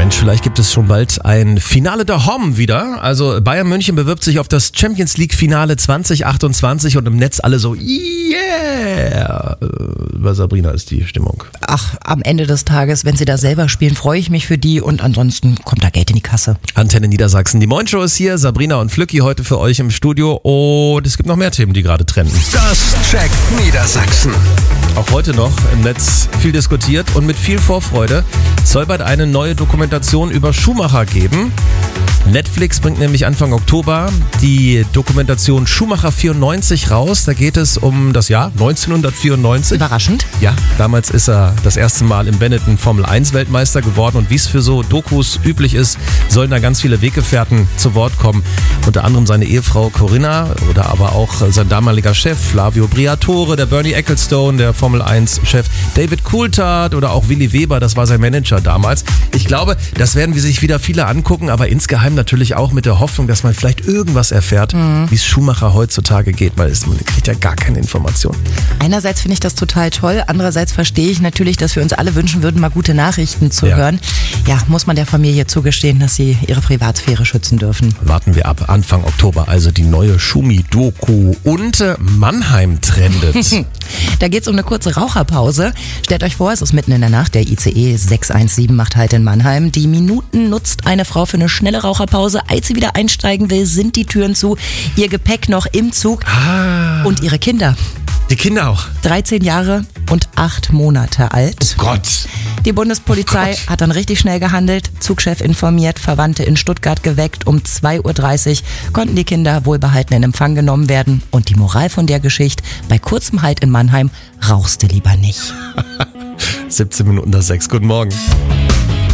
Mensch, vielleicht gibt es schon bald ein Finale der HOM wieder. Also Bayern München bewirbt sich auf das Champions League Finale 2028 und im Netz alle so, yeah. Bei Sabrina ist die Stimmung. Ach, am Ende des Tages, wenn sie da selber spielen, freue ich mich für die und ansonsten kommt da Geld in die Kasse. Antenne Niedersachsen. Die Moin Show ist hier. Sabrina und Flücki heute für euch im Studio und es gibt noch mehr Themen, die gerade trenden. Das checkt Niedersachsen. Auch heute noch im Netz viel diskutiert und mit viel Vorfreude. Es soll bald eine neue Dokumentation über Schumacher geben. Netflix bringt nämlich Anfang Oktober die Dokumentation Schumacher 94 raus. Da geht es um das Jahr 1994. Überraschend. Ja, damals ist er das erste Mal im Benetton Formel 1 Weltmeister geworden und wie es für so Dokus üblich ist, sollen da ganz viele Weggefährten zu Wort kommen. Unter anderem seine Ehefrau Corinna oder aber auch sein damaliger Chef Flavio Briatore, der Bernie Ecclestone, der Formel 1 Chef David Coulthard oder auch Willi Weber, das war sein Manager damals. Ich glaube, das werden wir sich wieder viele angucken, aber insgeheim natürlich auch mit der Hoffnung, dass man vielleicht irgendwas erfährt, wie es Schumacher heutzutage geht, weil man kriegt ja gar keine Informationen. Einerseits finde ich das total toll, andererseits verstehe ich natürlich, dass wir uns alle wünschen würden, mal gute Nachrichten zu hören. Ja, muss man der Familie zugestehen, dass sie ihre Privatsphäre schützen dürfen. Warten wir ab, Anfang Oktober, also die neue Schumi-Doku und Mannheim trendet. Da geht es um eine kurze Raucherpause. Stellt euch vor, es ist mitten in der Nacht, der ICE 617 macht Halt in Mannheim. Die Minuten nutzt eine Frau für eine schnelle Raucherpause. Als sie wieder einsteigen will, sind die Türen zu. Ihr Gepäck noch im Zug und ihre Kinder. Die Kinder auch. 13 Jahre und 8 Monate alt. Oh Gott. Die Bundespolizei hat dann richtig schnell gehandelt, Zugchef informiert, Verwandte in Stuttgart geweckt. Um 2.30 Uhr konnten die Kinder wohlbehalten in Empfang genommen werden. Und die Moral von der Geschichte, bei kurzem Halt in Mannheim rauchst du lieber nicht. 17 Minuten nach 6. Guten Morgen.